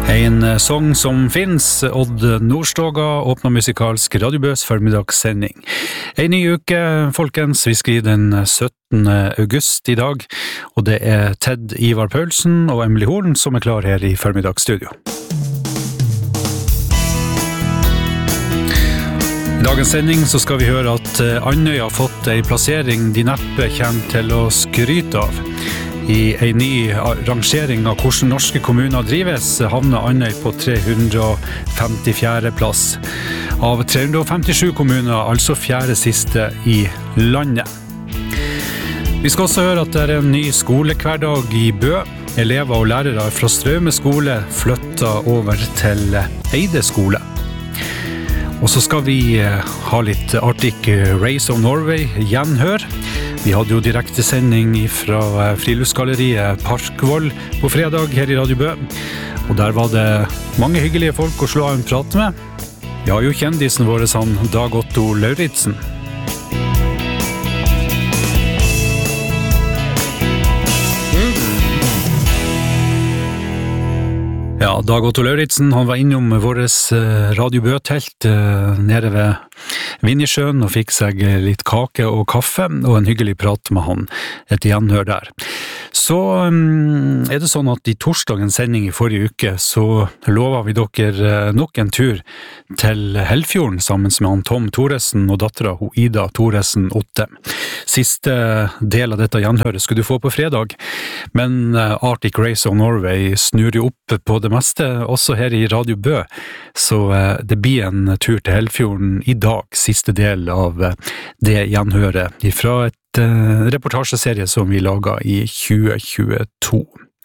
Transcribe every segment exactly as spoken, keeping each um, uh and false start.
En sång som finns, Odd Nordstoga åpner musikalsk radiobøs formidagssending. En ny uke, folkens, vi skriver den syttende august i dag, og det er Ted Ivar Paulsen og Emily Horn som er klar her i formiddagsstudio. I dagens sending så skal vi høre at Andøya har fått en plassering de neppe kommer til å skryte av. I en ny rangering av hvordan norske kommuner drives havner Andøy på tre hundre femtifjerde plass. Av tre hundre femtisju kommuner, altså fjerde siste i landet. Vi skal også høre at det er en ny skolehverdag i Bø. Elever og lærere fra Straume skole flytter over til Eide skole. Og så skal vi ha litt Arctic Race of Norway gjenhør. Vi hadde jo direktesending fra friluftsgalleriet Parkvoll på fredag her i Radio Bø. Og der var det mange hyggelige folk å slå av en prat med. Vi har jo kjendisen vår, han Dag Otto Lauritzen. Ja, Dag Otto Lauritzen, han var innom våres Radio Bø-telt nede ved Vinjersjøen og fikk seg litt kake og kaffe og en hyggelig prat med han, et gjenhør der. Så um, er det sånn at i torsdagens sending i forrige uke så lovet vi dere nok en tur til Helfjorden sammen med han Tom Thoresen og dattera hun Ida Thoresen Otte. Siste del av dette gjenhøret skulle du få på fredag, men uh, Arctic Race of Norway snur jo opp på det meste, også her i Radio Bø, så uh, det blir en tur til Helfjorden i dag, siste del av uh, det gjenhøret fra et reportasjeserie som vi laget i tjue tjueto.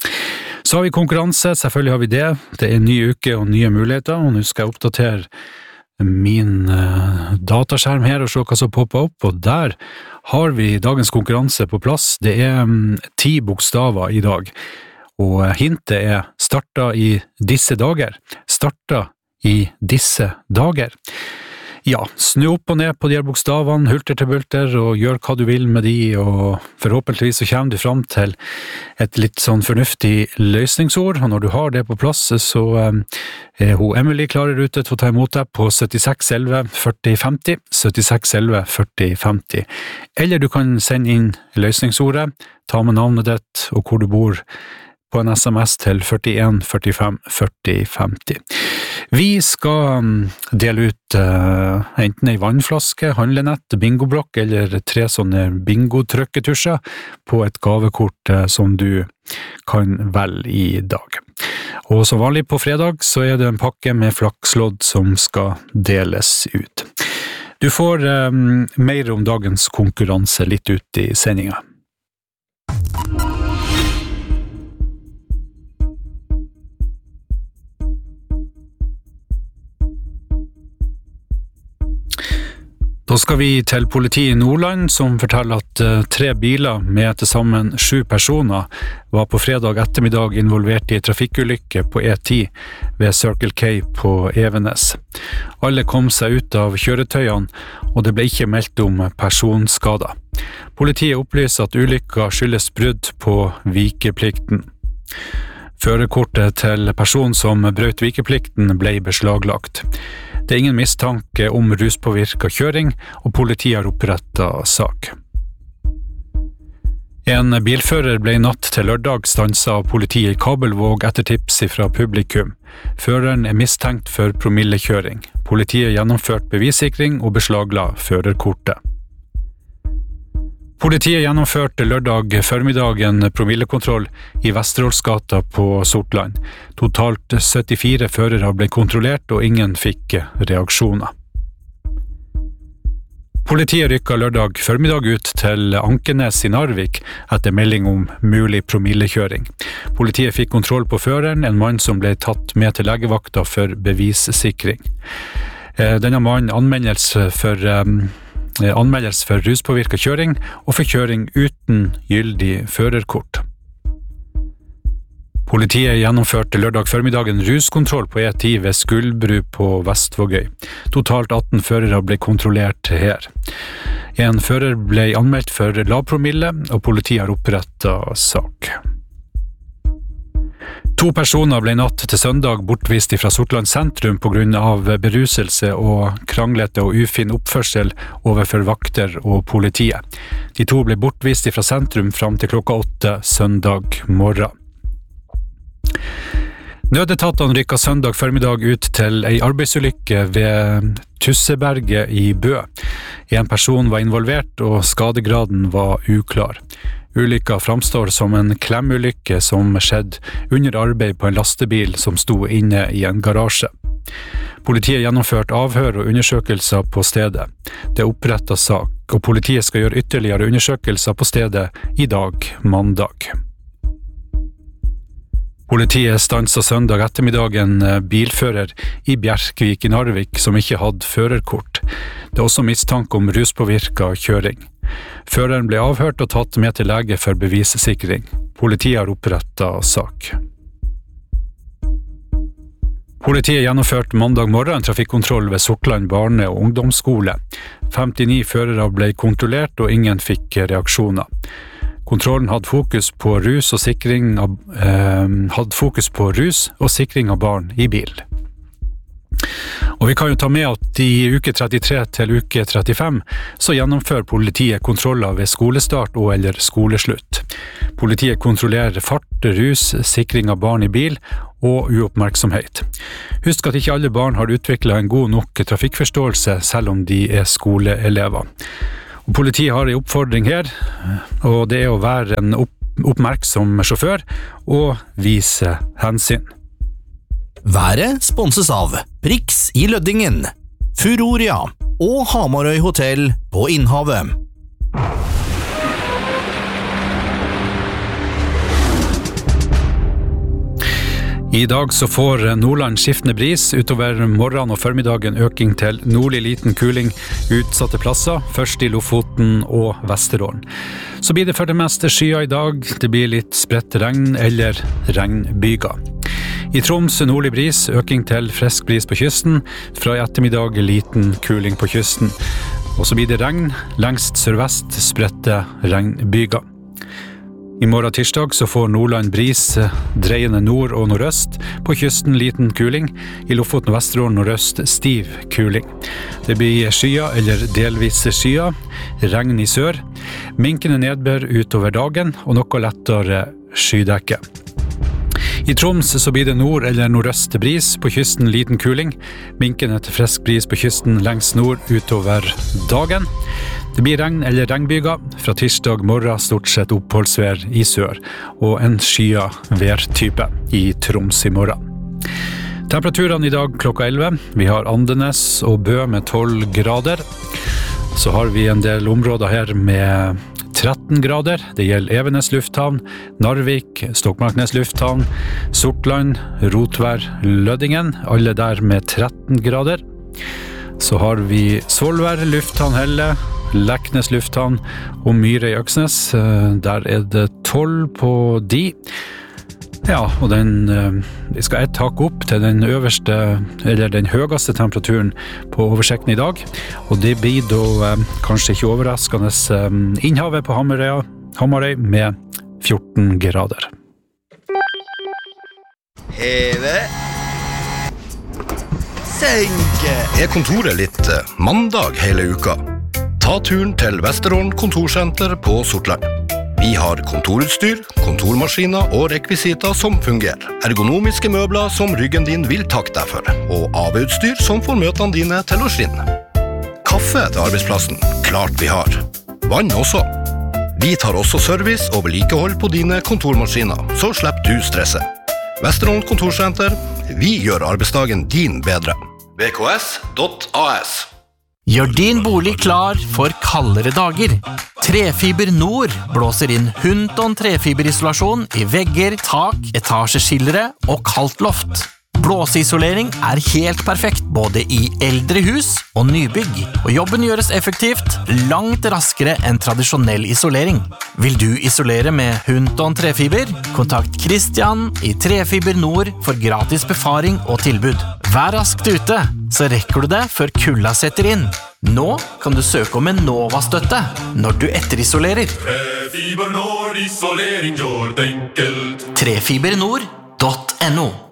Så har vi konkurranse, selvfølgelig har vi det. Det er en ny uke og nye muligheter, og nå skal jeg oppdatere min uh, dataskjerm her og se hva som popper opp, og der har vi dagens konkurranse på plass. Det er um, ti bokstaver i dag, og hintet er starta i disse dager. Starta i disse dager. Ja, snu opp og ned på de her bokstavene, hulter til bulter, og gjør hva du vil med de, og forhåpentligvis så kommer du frem til et litt sånn fornuftig løsningsord, og når du har det på plass, så er hun Emily klare ute til å ta imot deg på syttiseks elleve førti femti, syttiseks elleve førti femti. Eller du kan sende inn løsningsordet, ta med navnet ditt og hvor du bor, på en sms til førtien førtifem førti femti. Vi skal dele ut uh, enten en vannflaske, handlenett, bingoblokk eller tre sånne bingo-trykketusjer på et gavekort uh, som du kan velge i dag. Og som vanlig på fredag så er det en pakke med flakslodd som skal deles ut. Du får um, mer om dagens konkurranse litt ut i sendingen. Da skal vi til politiet i Nordland, som forteller at uh, tre biler med til sammen sju personer var på fredag ettermiddag involvert i trafikkulykke på E ti ved Circle K på Evenes. Alle kom seg ut av kjøretøyene, og det ble ikke meldt om personskader. Politiet opplyser at ulykka skyldes brudd på vikeplikten. Førerkortet til personen som brøt vikeplikten ble beslaglagt. Det er ingen mistanke om ruspåvirket kjøring, og politiet har opprettet sak. En bilfører ble i natt til lørdag stanset av politiet i Kabelvåg etter tips fra publikum. Føreren er mistenkt for promillekjøring. Politiet gjennomførte bevissikring og beslagla førerkortet. Politiet gjennomførte lørdag formiddagen promillekontroll i Vesterålsgata på Sortland. Totalt syttifire førere ble kontrollert, og ingen fikk reaksjoner. Politiet rykket lørdag formiddag ut til Ankenes i Narvik etter melding om mulig promillekjøring. Politiet fikk kontroll på føreren, en mann som ble tatt med til legevakta for bevissikring. Denne mannen anmeldes for anmeldes for ruspåvirket kjøring og for kjøring uten gyldig førerkort. Politiet gjennomførte lørdag formiddag en ruskontroll på E ti ved Skuldbru på Vestvågøy. Totalt atten førere ble kontrollert her. En fører ble anmeldt for lav promille, og politiet har opprettet sak. To personer ble natt til søndag bortvist fra Sortland sentrum på grunn av beruselse og kranglete og ufin oppførsel overfor vakter og politiet. De to ble bortvist fra sentrum fram til klokka åtte søndag morgen. Nødetatene rykket søndag formiddag ut til en arbeidsulykke ved Tusseberget i Bø. En person var involvert og skadegraden var uklar. Ulykka framstår som en klemulykke som skjedde under arbeid på en lastebil som sto inne i en garasje. Politiet gjennomførte avhør og undersøkelser på stedet. Det er opprettet sak, og politiet skal gjøre ytterligere undersøkelser på stedet i dag, mandag. Politiet stanset søndag ettermiddag en bilfører i Bjerkvik i Narvik som ikke hadde førerkort. Det er også mistanke om ruspåvirket kjøring. Føreren ble avhørt og tatt med til lege for bevissikring. Politiet har opprettet sak. Politiet gjennomførte mandag morgen en trafikkontroll ved Sortland barne- og ungdomsskole. femtini førere ble kontrollert og ingen fikk reaksjoner. Kontrollen hadde fokus på rus og sikring av, eh, hadde fokus på rus og sikring av barn i bil. Og vi kan jo ta med at i uke trettitre til uke trettifem så gjennomfører politiet kontroller ved skolestart og eller skoleslutt. Politiet kontrollerer fart, rus, sikring av barn i bil og uoppmerksomhet. Husk at ikke alle barn har utviklet en god nok trafikkforståelse selv om de er skoleelever. Og politiet har en oppfordring her, og det er å være en opp oppmerksom sjåfør og vise hensyn. Været sponses av Prix i Løddingen, Furoria og Hamarøy Hotel på Innhavet. I dag så får Nordland skiftende bris, utover morgen og formiddagen øking til nordlig liten kuling utsatte plasser, først i Lofoten og Vesterålen. Så blir det for det meste skyer i dag, det blir litt spredt regn eller regnbyger. I Troms nordlig bris, øking til frisk bris på kysten, fra i ettermiddag liten kuling på kysten. Og så blir det regn, lengst sørvest spredte regnbyger. I morgen tirsdag så får Nordland bris dreiende nord og nordøst, på kysten liten kuling, i Lofoten og Vesterålen nordøst stiv kuling. Det blir skyer eller delvis skyer, regn i sør, minkende nedbør utover dagen og noe lettere skydekke. I Troms så blir det nord eller nordøst bris, på kysten liten kuling, minkende til frisk bris på kysten lengst nord utover dagen. Det blir regn eller regnbyger, fra tirsdag morgen stort sett oppholdsvær i sør, og en skya værtype i Troms i morgen. Temperaturene i dag klokka elleve, vi har Andenes og Bø med tolv grader. Så har vi en del områder her med tretten grader, det gjelder Evenes lufthavn, Narvik, Stokmarknes lufthavn, Sortland, Rotvær, Løddingen, alle der med tretten grader. Så har vi Svolvær lufthavn Helle, Leknes lufthavn og Myre i Øksnes, der er det tolv på de. Ja, og den, vi skal ett hakk opp til den øverste, eller den høyeste temperaturen på oversikten i dag, og det blir da kanskje ikke overraskende Innhavet på Hamarøy, Hamarøy med fjorten grader. Heve. Senke. Er kontoret litt mandag hele uka? Ta turen til Vesterålen kontorsenter på Sortland. Vi har kontorutstyr, kontormaskiner og rekvisiter som fungerer. Ergonomiske møbler som ryggen din vil takke deg for, og A V-utstyr som får møtene dine til å skinne. Kaffe til arbeidsplassen, klart vi har. Vann også. Vi tar også service og vedlikehold på dine kontormaskiner, så slipper du stresse. Vesterålen kontorsenter, vi gjør arbeidsdagen din bedre. v k s punktum a s Gjør din bolig klar for kaldere dager. Trefiber Nord blåser inn Hunton trefiberisolasjon i vegger, tak, etasjeskillere og kaldt loft. Blåseisolering er helt perfekt både i eldre hus og nybygg, og jobben gjøres effektivt langt raskere enn tradisjonell isolering. Vil du isolere med Hunton trefiber? Kontakt Christian i Trefiber Nord for gratis befaring og tilbud. Vær raskt ute, så rekker du det før kulda setter inn. Nå kan du søke om en Nova-støtte når du etterisolerer. Trefiber Nord, isolering gjør det enkelt. Trefiber Nord, punktum no.